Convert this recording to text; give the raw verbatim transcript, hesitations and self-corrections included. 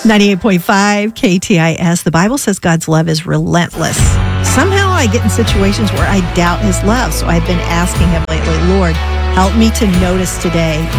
ninety-eight point five K T I S. The Bible says God's love is relentless. Somehow I get in situations where I doubt his love, so I've been asking him lately, Lord, help me to notice today